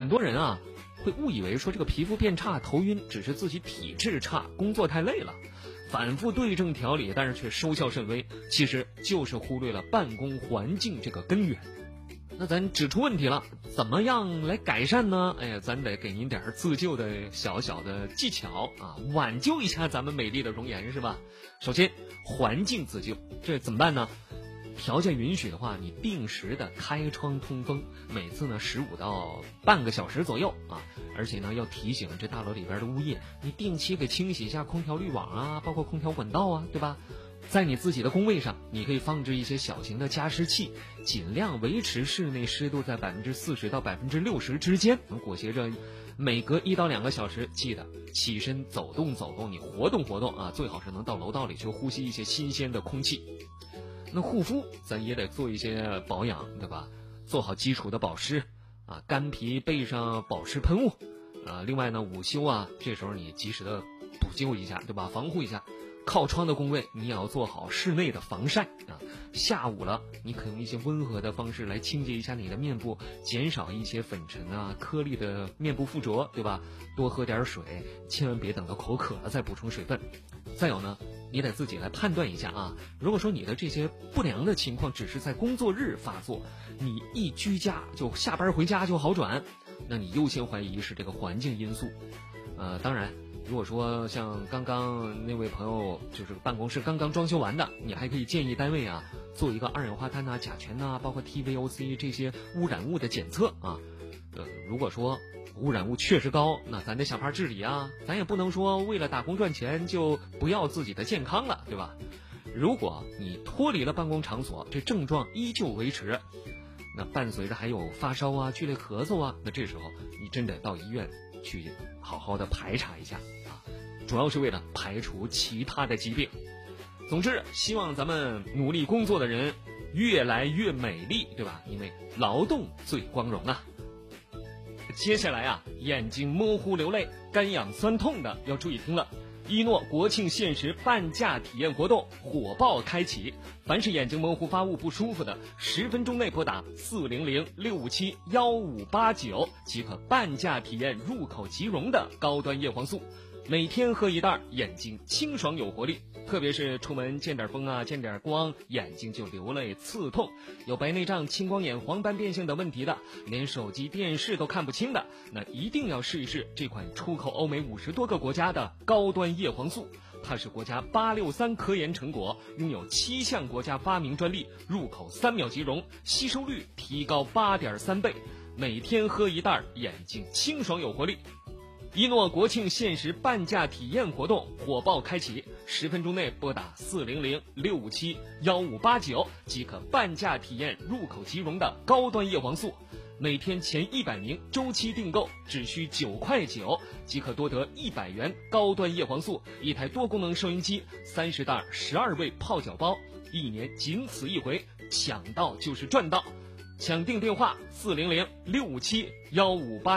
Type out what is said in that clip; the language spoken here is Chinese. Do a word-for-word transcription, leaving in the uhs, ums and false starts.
很多人啊会误以为说这个皮肤变差、头晕只是自己体质差、工作太累了，反复对症调理，但是却收效甚微，其实就是忽略了办公环境这个根源。那咱指出问题了，怎么样来改善呢？哎呀，咱得给您点自救的小小的技巧啊，挽救一下咱们美丽的容颜，是吧？首先，环境自救，这怎么办呢？条件允许的话，你定时的开窗通风，每次呢十五到半个小时左右啊，而且呢要提醒这大楼里边的物业，你定期给清洗一下空调滤网啊，包括空调管道啊，对吧？在你自己的工位上，你可以放置一些小型的加湿器，尽量维持室内湿度在百分之四十到百分之六十之间。裹挟着每隔一到两个小时，记得起身走动走动，你活动活动啊，最好是能到楼道里去呼吸一些新鲜的空气。那护肤咱也得做一些保养，对吧？做好基础的保湿啊，干皮备上保湿喷雾啊。另外呢，午休啊，这时候你及时的补救一下，对吧？防护一下。靠窗的工位你也要做好室内的防晒啊。下午了，你可用一些温和的方式来清洁一下你的面部，减少一些粉尘啊、颗粒的面部附着，对吧？多喝点水，千万别等到口渴了再补充水分。再有呢，你得自己来判断一下啊。如果说你的这些不良的情况只是在工作日发作，你一居家就下班回家就好转，那你优先怀疑是这个环境因素。呃，当然。如果说像刚刚那位朋友就是办公室刚刚装修完的，你还可以建议单位啊做一个二氧化碳呐、甲醛呐，包括 T V O C 这些污染物的检测啊。呃，如果说污染物确实高，那咱得想法治理啊，咱也不能说为了打工赚钱就不要自己的健康了，对吧？如果你脱离了办公场所，这症状依旧维持，那伴随着还有发烧啊、剧烈咳嗽啊，那这时候你真得到医院去好好的排查一下啊，主要是为了排除其他的疾病。总之，希望咱们努力工作的人越来越美丽，对吧？因为劳动最光荣啊。接下来啊，眼睛模糊流泪、干痒酸痛的要注意听了。一诺国庆限时半价体验活动火爆开启，凡是眼睛模糊发物不舒服的，十分钟内拨打四零零六五七幺五八九即可半价体验入口即溶的高端叶黄素。每天喝一袋，眼睛清爽有活力。特别是出门见点风啊，见点光，眼睛就流泪刺痛，有白内障、青光眼、黄斑变性等问题的，连手机电视都看不清的，那一定要试一试这款出口欧美五十多个国家的高端叶黄素。它是国家八六三科研成果，拥有七项国家发明专利，入口三秒即溶，吸收率提高八点三倍。每天喝一袋，眼睛清爽有活力。一诺国庆限时半价体验活动火爆开启，十分钟内拨打四零零六五七幺五八九即可半价体验入口即溶的高端叶黄素。每天前一百名周期订购只需九块九，即可多得一百元高端叶黄素、一台多功能收音机、三十袋十二味泡脚包，一年仅此一回，抢到就是赚到。抢订电话四零零六五七幺五八。